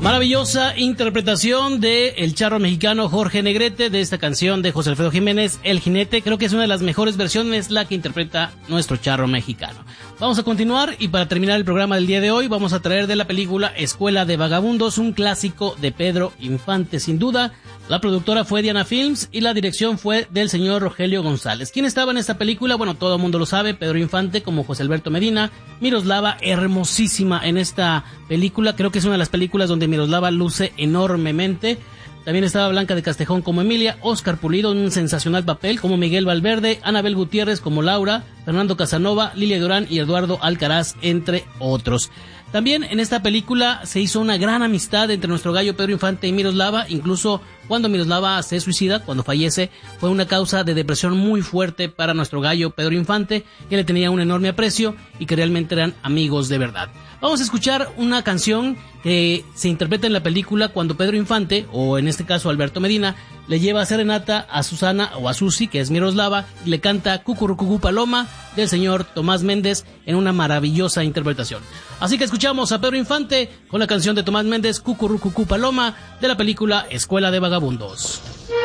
Maravillosa interpretación de el charro mexicano Jorge Negrete de esta canción de José Alfredo Jiménez, El Jinete. Creo que es una de las mejores versiones la que interpreta nuestro charro mexicano. Vamos a continuar y para terminar el programa del día de hoy vamos a traer de la película Escuela de Vagabundos, un clásico de Pedro Infante sin duda. La productora fue Diana Films y la dirección fue del señor Rogelio González. ¿Quién estaba en esta película? Bueno, todo el mundo lo sabe, Pedro Infante como José Alberto Medina, Miroslava, hermosísima en esta película, creo que es una de las películas donde Miroslava luce enormemente. También estaba Blanca de Castejón como Emilia, Óscar Pulido en un sensacional papel como Miguel Valverde, Anabel Gutiérrez como Laura, Fernando Casanova, Lilia Durán y Eduardo Alcaraz, entre otros. También en esta película se hizo una gran amistad entre nuestro gallo Pedro Infante y Miroslava, incluso cuando Miroslava se suicida, cuando fallece, fue una causa de depresión muy fuerte para nuestro gallo Pedro Infante, que le tenía un enorme aprecio y que realmente eran amigos de verdad. Vamos a escuchar una canción que se interpreta en la película cuando Pedro Infante, o en este caso Alberto Medina, le lleva serenata a Susana o a Susi, que es Miroslava, y le canta Cucurucucú Paloma del señor Tomás Méndez en una maravillosa interpretación. Así que escuchamos a Pedro Infante con la canción de Tomás Méndez, Cucurucucú Paloma, de la película Escuela de Vagabundos.